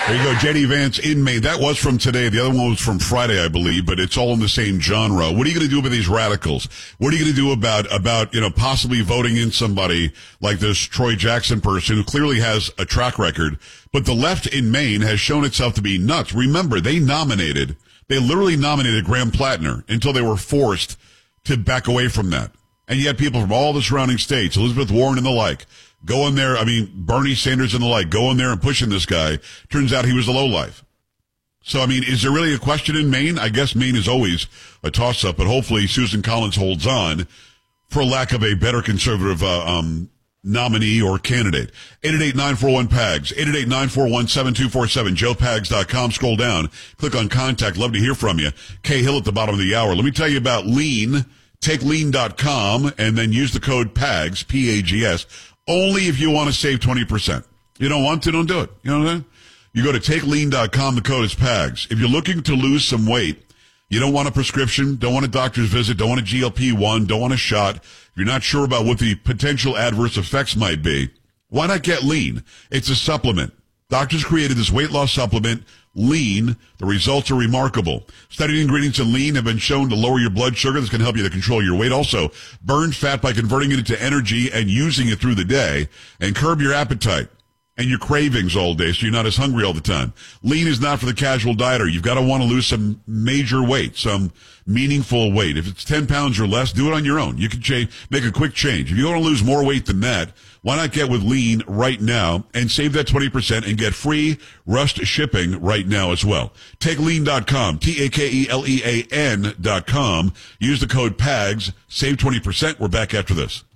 There you go, J.D. Vance in Maine. That was from today. The other one was from Friday, I believe, but it's all in the same genre. What are you going to do about these radicals? What are you going to do about possibly voting in somebody like this Troy Jackson person who clearly has a track record? But the left in Maine has shown itself to be nuts. Remember, they literally nominated Graham Plattner until they were forced to back away from that. And yet people from all the surrounding states, Elizabeth Warren and the like, go in there, Bernie Sanders and the like, go in there and pushing this guy. Turns out he was a lowlife. So, is there really a question in Maine? I guess Maine is always a toss-up, but hopefully Susan Collins holds on for lack of a better conservative nominee or candidate. 888-941-PAGS, 888-941-7247, joepags.com. Scroll down, click on contact. Love to hear from you. Kay Hill at the bottom of the hour. Let me tell you about Lean. Take lean.com and then use the code PAGS, P-A-G-S, only if you want to save 20%. You don't want to, don't do it. You know what I'm saying? You go to takelean.com, the code is PAGS. If you're looking to lose some weight, you don't want a prescription, don't want a doctor's visit, don't want a GLP-1, don't want a shot, if you're not sure about what the potential adverse effects might be, why not get Lean? It's a supplement. Doctors created this weight loss supplement, Lean. The results are remarkable. Studied ingredients in Lean have been shown to lower your blood sugar. This can help you to control your weight. Also, burn fat by converting it into energy and using it through the day, and curb your appetite and your cravings all day so you're not as hungry all the time. Lean is not for the casual dieter. You've got to want to lose some major weight, some meaningful weight. If it's 10 pounds or less, do it on your own. You can make a quick change. If you want to lose more weight than that, why not get with Lean right now and save that 20% and get free Rust shipping right now as well. TakeLean.com, TakeLean.com. Use the code PAGS, save 20%. We're back after this.